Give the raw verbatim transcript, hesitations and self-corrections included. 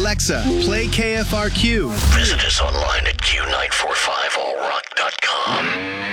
Alexa, play K F R Q. Visit us online at Q